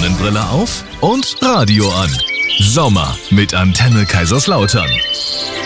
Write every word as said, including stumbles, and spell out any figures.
Sonnenbrille auf und Radio an. Sommer mit Antenne Kaiserslautern.